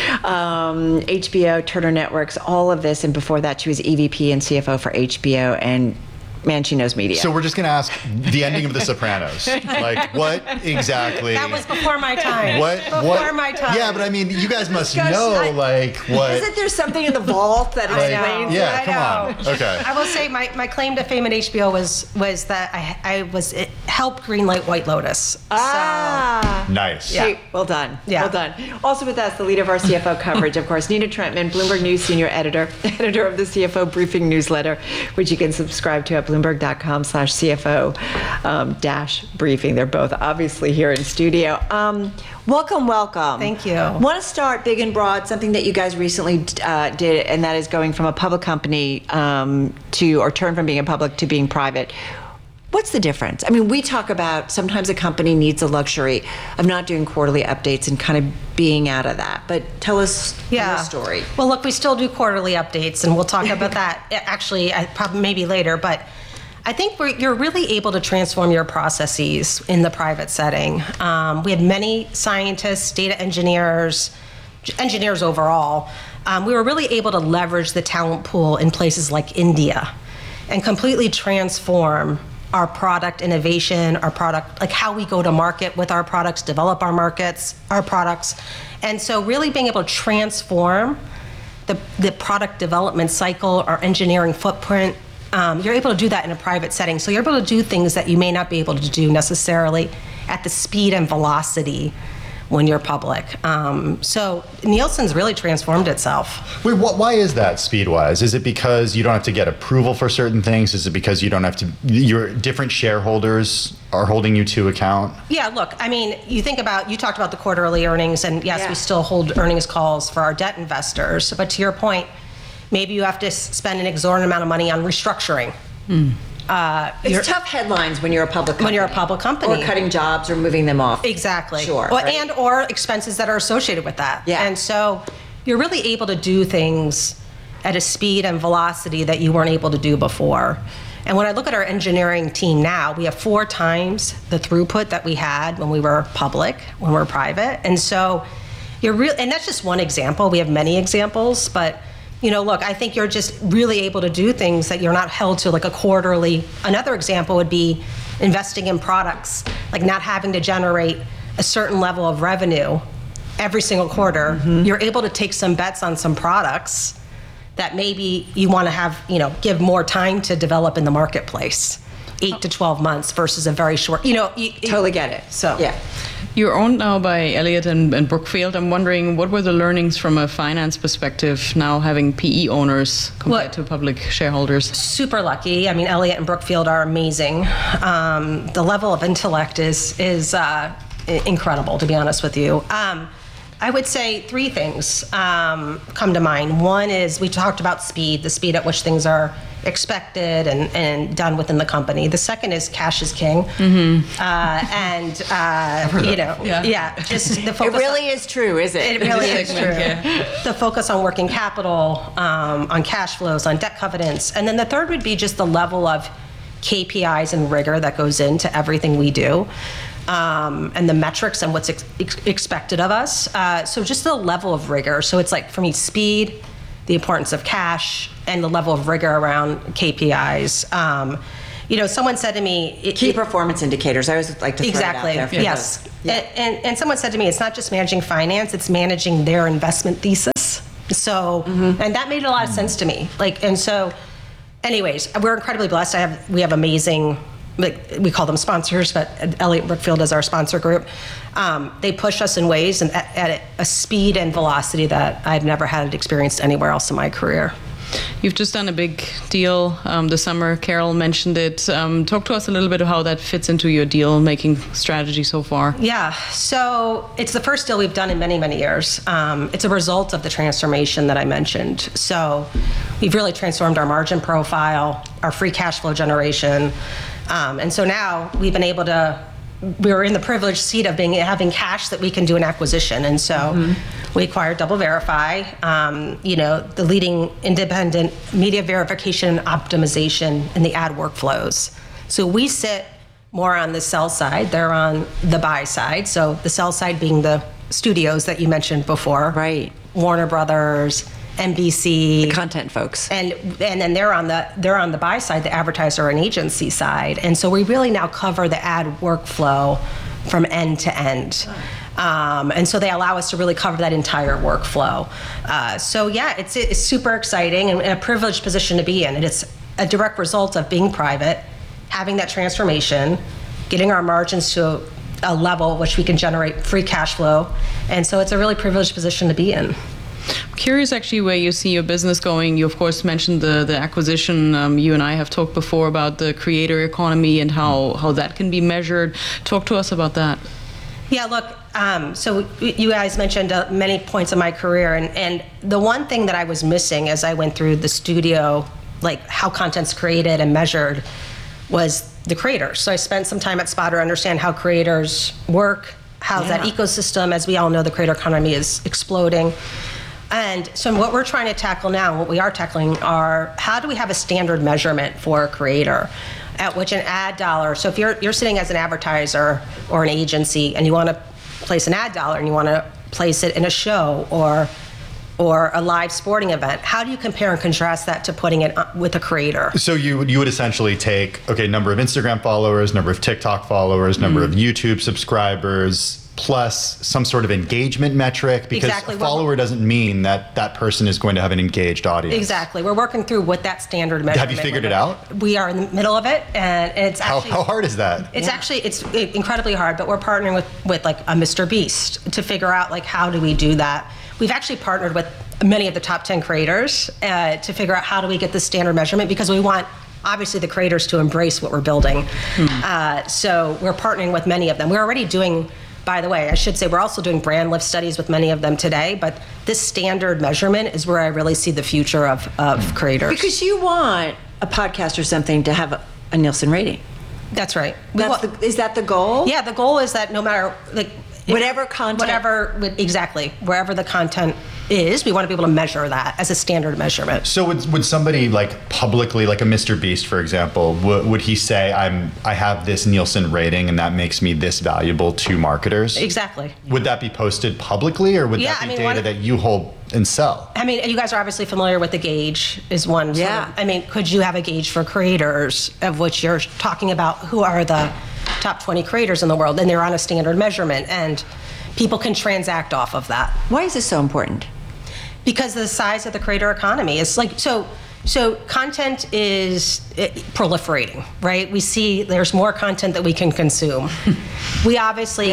HBO, Turner Networks, all of this. And before that, she was EVP and CFO for HBO, and man, she knows media. So we're just going to ask the ending of The Sopranos. Like, what exactly? That was before my time. Before my time. Yeah, but I mean, you guys must know, what? Isn't there something in the vault that explains Yeah, it? come on. Okay. I will say my claim to fame at HBO was that I helped greenlight White Lotus. Nice. Yeah. Well done. Yeah. Well done. Also with us, the leader of our CFO coverage, of course, Nina Trentman, Bloomberg News senior editor of the CFO Briefing newsletter, which you can subscribe to at Bloomberg.com/CFO-briefing. They're both obviously here in studio. Welcome. Thank you. Want to start big and broad, something that you guys recently did, and that is going from a public company turn from being a public to being private. What's the difference? I mean, we talk about sometimes a company needs the luxury of not doing quarterly updates and kind of being out of that. But tell us your story. Well, look, we still do quarterly updates, and we'll talk about that actually probably maybe later. But I think you're really able to transform your processes in the private setting. We had many scientists, data engineers overall. We were really able to leverage the talent pool in places like India and completely transform our product innovation, our product, like how we go to market with our products, develop our products. And so really being able to transform the product development cycle, our engineering footprint, you're able to do that in a private setting. So you're able to do things that you may not be able to do necessarily at the speed and velocity when you're public. So Nielsen's really transformed itself. Wait, why is that speed-wise? Is it because you don't have to get approval for certain things? Is it because you don't have to, your different shareholders are holding you to account? Yeah, look, I mean, you talked about the quarterly earnings, and yes, we still hold earnings calls for our debt investors. But to your point, maybe you have to spend an exorbitant amount of money on restructuring. It's tough headlines when you're a public company. Or cutting jobs or moving them off. Exactly. Sure. Right? Or expenses that are associated with that. Yeah. And so you're really able to do things at a speed and velocity that you weren't able to do before. And when I look at our engineering team now, we have 4 times the throughput that we had when we were public, when we were private. And so and that's just one example. We have many examples, but look, I think you're just really able to do things that you're not held to like a quarterly. Another example would be investing in products, like not having to generate a certain level of revenue every single quarter. You're able to take some bets on some products that maybe you want to have, give more time to develop in the marketplace, 8 to 12 months versus a very short, Totally get it. So yeah. You're owned now by Elliott and Brookfield. I'm wondering, what were the learnings from a finance perspective now having PE owners compared to public shareholders? Super lucky. I mean, Elliott and Brookfield are amazing. The level of intellect is incredible, to be honest with you. I would say 3 things come to mind. One is we talked about speed, the speed at which things are expected and done within the company. The second is cash is king. Just the focus. It really is true, is it? It really is true. The focus on working capital, on cash flows, on debt covenants. And then the third would be just the level of KPIs and rigor that goes into everything we do. And the metrics and what's expected of us. So just the level of rigor. So it's like, for me, speed, the importance of cash, and the level of rigor around KPIs. Someone said to me... Key performance indicators. I always like to throw exactly, it out there. Yes. Yeah. And someone said to me, it's not just managing finance, it's managing their investment thesis. So, and that made a lot of sense to me. Anyways, we're incredibly blessed. We have amazing... we call them sponsors, but Elliott Brookfield is our sponsor group. They push us in ways and at a speed and velocity that I've never had experienced anywhere else in my career. You've just done a big deal this summer. Carol mentioned it. Talk to us a little bit of how that fits into your deal-making strategy so far. Yeah, so it's the first deal we've done in many, many years. It's a result of the transformation that I mentioned. So we've really transformed our margin profile, our free cash flow generation. And so now we've been able to, we're in the privileged seat of having cash that we can do an acquisition. And so we acquired DoubleVerify, the leading independent media verification and optimization in the ad workflows. So we sit more on the sell side, they're on the buy side. So the sell side being the studios that you mentioned before. Right. Warner Brothers, NBC, the content folks, and then they're on the buy side, the advertiser and agency side, and so we really now cover the ad workflow from end to end, and so they allow us to really cover that entire workflow. So yeah, it's super exciting and a privileged position to be in, and it's a direct result of being private, having that transformation, getting our margins to a level which we can generate free cash flow, and so it's a really privileged position to be in. I'm curious actually where you see your business going. You of course mentioned the acquisition. You and I have talked before about the creator economy and how that can be measured. Talk to us about that. Yeah, look, so you guys mentioned many points of my career, and the one thing that I was missing as I went through the studio, like how content's created and measured, was the creators. So I spent some time at Spotter to understand how creators work, how that ecosystem, as we all know, the creator economy is exploding. And so what we're trying to tackle now, what we are tackling, are how do we have a standard measurement for a creator at which an ad dollar, so if you're sitting as an advertiser or an agency and you want to place an ad dollar and you want to place it in a show or a live sporting event, how do you compare and contrast that to putting it with a creator? So you would essentially take, number of Instagram followers, number of TikTok followers, number of YouTube subscribers, plus some sort of engagement metric, because a follower doesn't mean that person is going to have an engaged audience. Exactly. We're working through what that standard measurement. Have you figured it out? We are in the middle of it, and it's actually... How hard is that? It's incredibly hard, but we're partnering with like a Mr. Beast to figure out like how do we do that. We've actually partnered with many of the top 10 creators to figure out how do we get this standard measurement, because we want obviously the creators to embrace what we're building. So we're partnering with many of them. We're already doing, by the way, I should say we're also doing brand lift studies with many of them today, but this standard measurement is where I really see the future of creators. Because you want a podcast or something to have a Nielsen rating. That's right. Is that the goal? Yeah, the goal is that no matter, like, Whatever content. Exactly. Wherever the content is, we want to be able to measure that as a standard measurement. So would somebody like publicly, like a Mr. Beast, for example, would he say, I have this Nielsen rating and that makes me this valuable to marketers? Exactly. Would that be posted publicly, or would that be data that you hold and sell? I mean, you guys are obviously familiar with the gauge is one. Yeah. I mean, could you have a gauge for creators, of which you're talking about who are the top 20 creators in the world, and they're on a standard measurement, and people can transact off of that. Why is this so important? Because the size of the creator economy is like, so content is proliferating, right? We see there's more content that we can consume. We obviously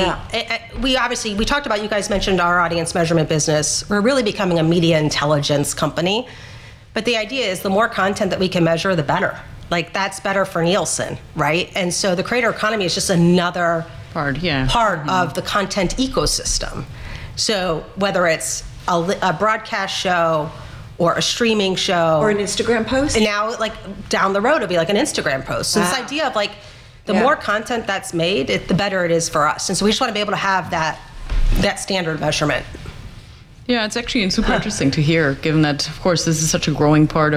talked about, you guys mentioned our audience measurement business. We're really becoming a media intelligence company. But the idea is the more content that we can measure, the better. Like, that's better for Nielsen, right? And so the creator economy is just another part of the content ecosystem. So whether it's a broadcast show or a streaming show or an Instagram post, and now like down the road it'll be like an Instagram post. So this idea of like the more content that's made, the better it is for us. And so we just want to be able to have that standard measurement. Yeah, it's actually super interesting to hear, given that, of course, this is such a growing part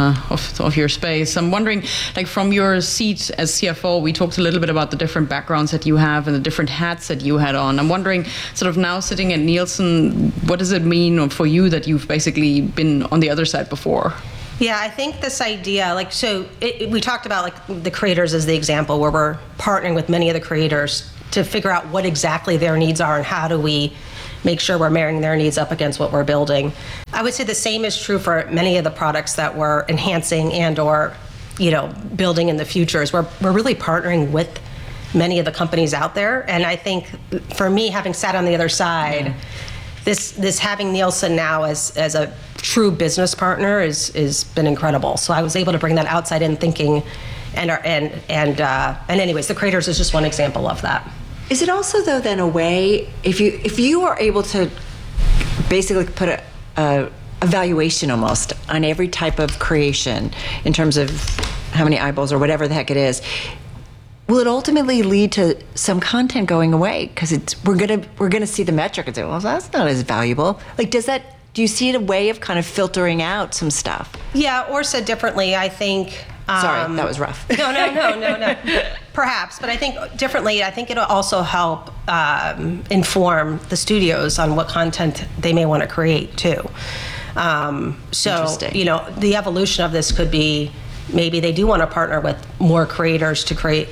of your space. I'm wondering, like, from your seat as CFO, we talked a little bit about the different backgrounds that you have and the different hats that you had on. I'm wondering, sort of now sitting at Nielsen, what does it mean for you that you've basically been on the other side before? Yeah, I think this idea, like, we talked about like the creators as the example, where we're partnering with many of the creators to figure out what exactly their needs are and how do we make sure we're marrying their needs up against what we're building. I would say the same is true for many of the products that we're enhancing and or, building in the future. Is we're really partnering with many of the companies out there. And I think for me, having sat on the other side, this having Nielsen now as a true business partner is been incredible. So I was able to bring that outside in thinking, and anyways, the creators is just one example of that. Is it also, though, then a way, if you are able to basically put a valuation almost on every type of creation in terms of how many eyeballs or whatever the heck it is, will it ultimately lead to some content going away? Because we're gonna see the metric and say, well, that's not as valuable. Like, do you see it a way of kind of filtering out some stuff? Yeah, or said differently, I think. Sorry, that was rough. No. Perhaps, but I think differently. I think it'll also help inform the studios on what content they may want to create too. So, the evolution of this could be maybe they do want to partner with more creators to create,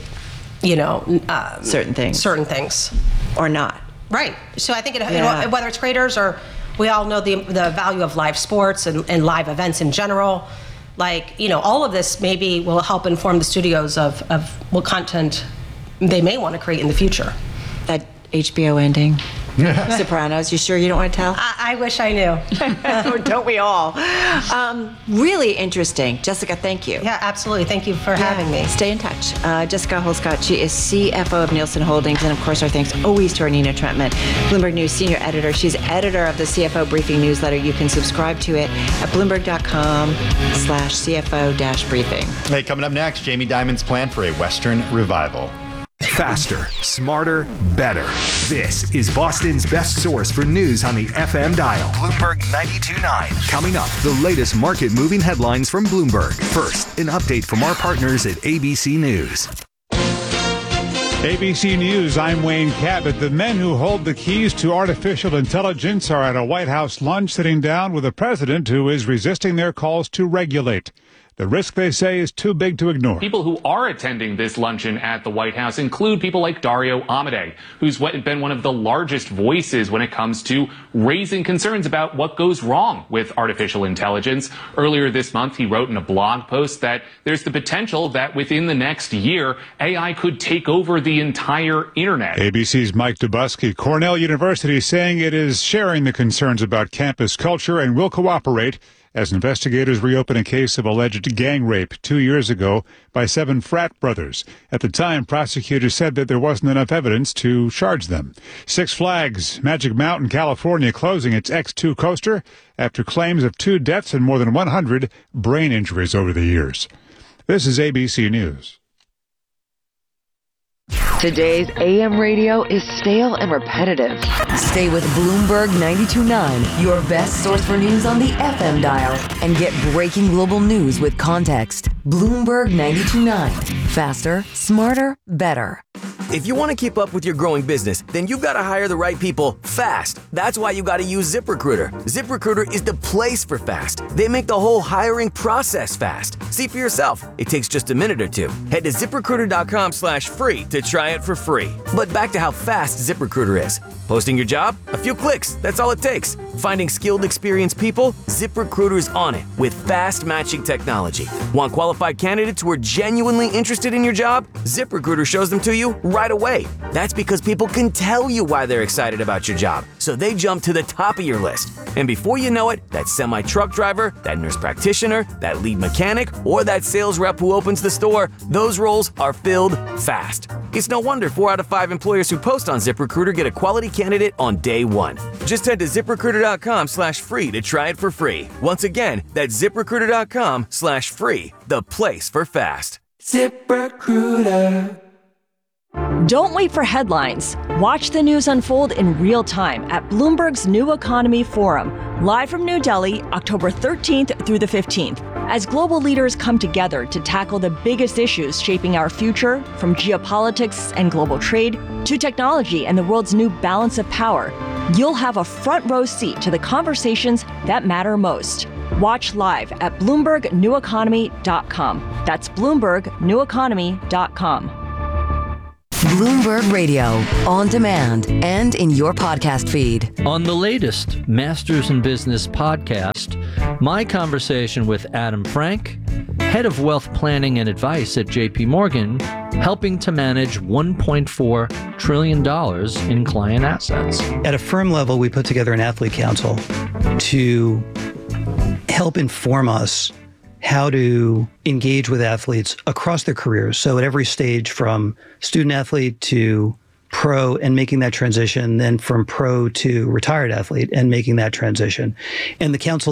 certain things, or not. Right. So I think whether it's creators or we all know the value of live sports and live events in general. Like, all of this maybe will help inform the studios of what content they may want to create in the future. That HBO ending, Sopranos, you sure you don't want to tell? I wish I knew. Don't we all? Really interesting. Jessica, thank you. Yeah, absolutely. Thank you for having me. Stay in touch. Jessica Holscott, she is CFO of Nielsen Holdings. And of course, our thanks always to our Nina Trentman, Bloomberg News senior editor. She's editor of the CFO Briefing newsletter. You can subscribe to it at bloomberg.com/CFO-briefing. Hey, coming up next, Jamie Dimon's plan for a Western revival. Faster, smarter, better. This is Boston's best source for news on the FM dial. Bloomberg 92.9. Coming up, the latest market-moving headlines from Bloomberg. First, an update from our partners at ABC News. ABC News, I'm Wayne Cabot. The men who hold the keys to artificial intelligence are at a White House lunch sitting down with a president who is resisting their calls to regulate. The risk, they say, is too big to ignore. People who are attending this luncheon at the White House include people like Dario Amodei, who's been one of the largest voices when it comes to raising concerns about what goes wrong with artificial intelligence. Earlier this month, he wrote in a blog post that there's the potential that within the next year, AI could take over the entire internet. ABC's Mike Dubusky. Cornell University saying it is sharing the concerns about campus culture and will cooperate as investigators reopen a case of alleged gang rape 2 years ago by 7 frat brothers. At the time, prosecutors said that there wasn't enough evidence to charge them. Six Flags Magic Mountain, California, closing its X2 coaster after claims of 2 deaths and more than 100 brain injuries over the years. This is ABC News. Today's AM radio is stale and repetitive. Stay with Bloomberg 92.9, your best source for news on the FM dial, and get breaking global news with context. Bloomberg 92.9. Faster, smarter, better. If you want to keep up with your growing business, then you've got to hire the right people fast. That's why you got to use ZipRecruiter. ZipRecruiter is the place for fast. They make the whole hiring process fast. See for yourself. It takes just a minute or two. Head to ZipRecruiter.com/free to try it for free. But back to how fast ZipRecruiter is. Posting your job? A few clicks. That's all it takes. Finding skilled, experienced people? ZipRecruiter's on it with fast matching technology. Want qualified candidates who are genuinely interested in your job? ZipRecruiter shows them to you right away. That's because people can tell you why they're excited about your job, so they jump to the top of your list. And before you know it, that semi-truck driver, that nurse practitioner, that lead mechanic, or that sales rep who opens the store, those roles are filled fast. It's no wonder 4 out of 5 employers who post on ZipRecruiter get a quality candidate on day one. Just head to ZipRecruiter.com/free to try it for free. Once again, that's ZipRecruiter.com/free, the place for fast. ZipRecruiter. Don't wait for headlines. Watch the news unfold in real time at Bloomberg's New Economy Forum, live from New Delhi, October 13th through the 15th. As global leaders come together to tackle the biggest issues shaping our future, from geopolitics and global trade to technology and the world's new balance of power, you'll have a front row seat to the conversations that matter most. Watch live at BloombergNewEconomy.com. That's BloombergNewEconomy.com. Bloomberg Radio, on demand and in your podcast feed. On the latest Masters in Business podcast, my conversation with Adam Frank, head of wealth planning and advice at JP Morgan, helping to manage $1.4 trillion in client assets. At a firm level, we put together an athlete council to help inform us how to engage with athletes across their careers. So at every stage, from student athlete to pro and making that transition, then from pro to retired athlete and making that transition. And the council